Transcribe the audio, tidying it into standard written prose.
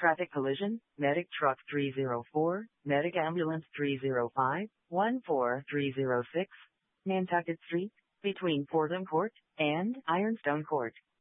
Traffic collision, Medic Truck 304, Medic Ambulance 305, 14306, Nantucket Street, between Fordham Court and Ironstone Court.